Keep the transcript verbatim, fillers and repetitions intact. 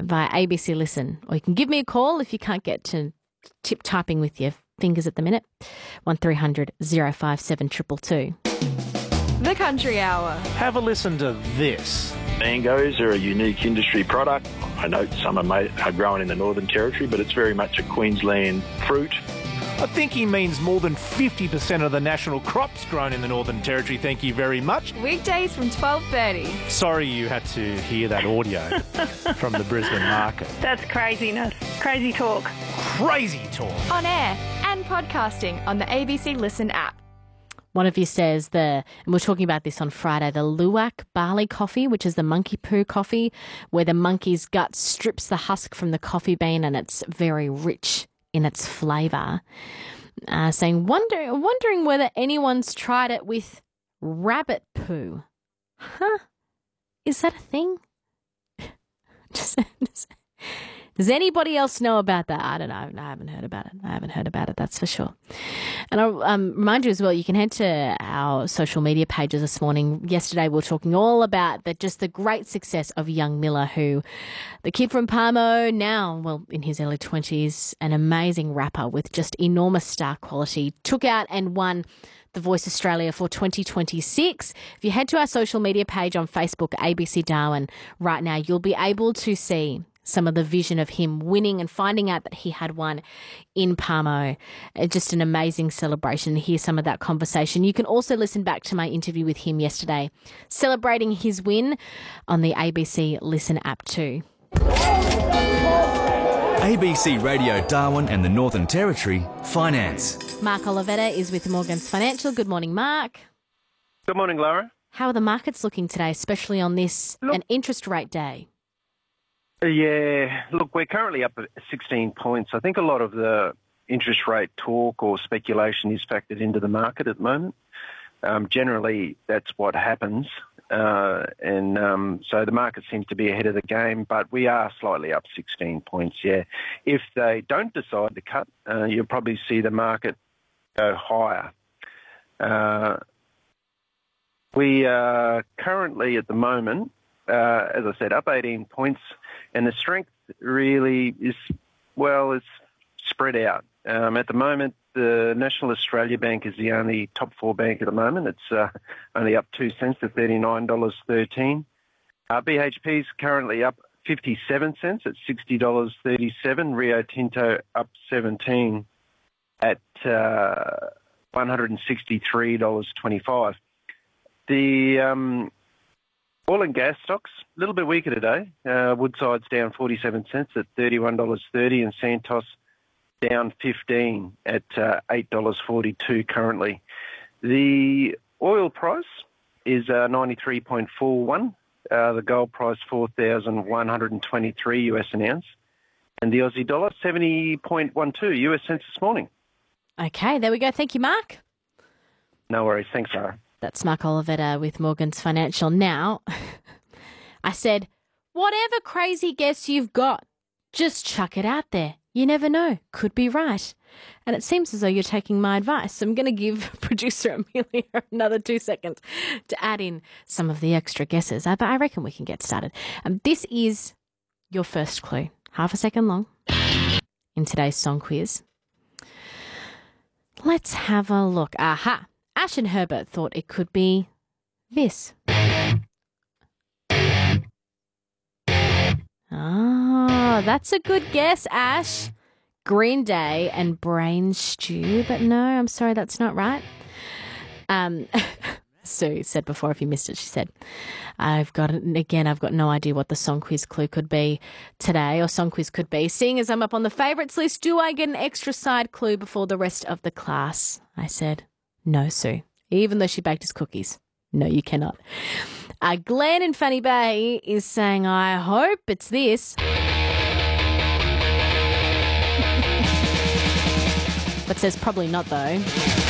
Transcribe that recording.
via A B C Listen. Or you can give me a call if you can't get to tip typing with your fingers at the minute. one three hundred oh five seven two two two. The Country Hour. Have a listen to this. Mangoes are a unique industry product. I know some are, made, are grown in the Northern Territory, but it's very much a Queensland fruit. I think he means more than fifty percent of the national crops grown in the Northern Territory. Thank you very much. Weekdays from twelve thirty. Sorry you had to hear that audio from the Brisbane market. That's craziness. Crazy talk. Crazy talk. On air and podcasting on the A B C Listen app. One of you says the, and we we're talking about this on Friday, the Luwak barley coffee, which is the monkey poo coffee, where the monkey's gut strips the husk from the coffee bean and it's very rich in its flavour. Uh, saying, wonder, wondering whether anyone's tried it with rabbit poo. Huh? Is that a thing? Just, just, does anybody else know about that? I don't know. I haven't heard about it. I haven't heard about it, that's for sure. And I'll um, remind you as well, you can head to our social media pages this morning. Yesterday we were talking all about the, just the great success of young Miller, who, the kid from Parmo, now, well, in his early twenties, an amazing rapper with just enormous star quality, took out and won The Voice Australia for twenty twenty-six. If you head to our social media page on Facebook, A B C Darwin, right now, you'll be able to see some of the vision of him winning and finding out that he had won in Parmo. Uh, Just an amazing celebration. Hear some of that conversation. You can also listen back to my interview with him yesterday, celebrating his win on the A B C Listen app too. A B C Radio Darwin and the Northern Territory Finance. Mark Olivetta is with Morgans Financial. Good morning, Mark. Good morning, Laura. How are the markets looking today, especially on this Look, an interest rate day? Yeah, look, we're currently up at sixteen points. I think a lot of the interest rate talk or speculation is factored into the market at the moment. Um, generally, that's what happens. Uh, and um, so the market seems to be ahead of the game, but we are slightly up sixteen points, yeah. If they don't decide to cut, uh, you'll probably see the market go higher. Uh, we are currently at the moment, uh, as I said, up eighteen points. And the strength really is, well, it's spread out. Um, at the moment, the National Australia Bank is the only top four bank at the moment. It's uh, only up two cents to thirty-nine dollars thirteen. Uh, B H P is currently up fifty-seven cents at sixty dollars thirty-seven. Rio Tinto up seventeen at uh, one hundred sixty-three dollars twenty-five. The um, oil and gas stocks, a little bit weaker today. Uh, Woodside's down forty-seven cents at thirty-one dollars thirty and Santos down fifteen at uh, eight dollars forty-two currently. The oil price is uh, ninety-three point four one. Uh, the gold price four thousand one hundred twenty-three U S an ounce. And the Aussie dollar seventy point one two U S cents this morning. Okay, there we go. Thank you, Mark. No worries. Thanks, Sarah. That's Mark Olivetta with Morgans Financial. Now, I said, whatever crazy guess you've got, just chuck it out there. You never know. Could be right. And it seems as though you're taking my advice. I'm going to give producer Amelia another two seconds to add in some of the extra guesses. But I reckon we can get started. Um, this is your first clue. Half a second long in today's song quiz. Let's have a look. Aha. Ash and Herbert thought it could be this. Ah, that's a good guess, Ash. Green Day and Brain Stew, but no, I'm sorry, that's not right. Um, Sue said before, if you missed it, she said, I've got, again, I've got no idea what the song quiz clue could be today, or song quiz could be. Seeing as I'm up on the favourites list, do I get an extra side clue before the rest of the class? I said, no, Sue, even though she baked us cookies. No, you cannot. Uh, Glenn in Fanny Bay is saying, I hope it's this. But says probably not, though.